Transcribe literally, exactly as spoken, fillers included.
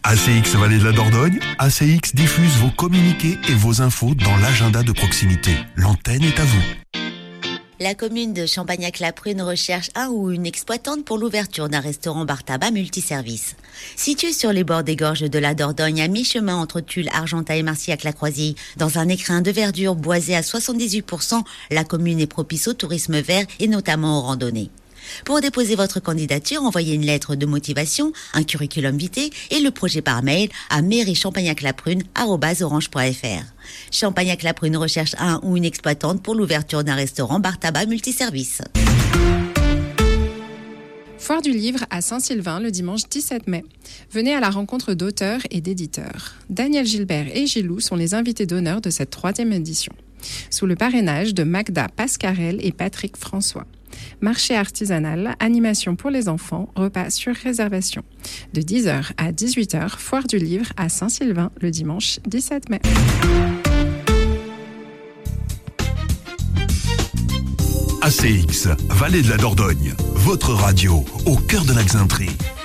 A C X Vallée de la Dordogne, A C X diffuse vos communiqués et vos infos dans l'agenda de proximité. L'antenne est à vous. La commune de Champagnac-la-Prune recherche un ou une exploitante pour l'ouverture d'un restaurant bar-tabac multiservice. Situé sur les bords des gorges de la Dordogne, à mi-chemin entre Tulle, Argentat et Marcillac-la-Croisille, dans un écrin de verdure boisé à soixante-dix-huit pour cent, la commune est propice au tourisme vert et notamment aux randonnées. Pour déposer votre candidature, envoyez une lettre de motivation, un curriculum vitae et le projet par mail à mairie champagnac la prune arobase orange point f r. Champagnac-la-Prune recherche un ou une exploitante pour l'ouverture d'un restaurant bar-tabac multiservice. Foire du livre à Saint-Sylvain le dimanche dix-sept mai. Venez à la rencontre d'auteurs et d'éditeurs. Daniel Gilbert et Gilou sont les invités d'honneur de cette troisième édition. Sous le parrainage de Magda Pascarel et Patrick François. Marché artisanal, animation pour les enfants, repas sur réservation. De dix heures à dix-huit heures, Foire du livre à Saint-Sylvain le dimanche dix-sept mai. A C X, Vallée de la Dordogne, votre radio au cœur de la Xainterie.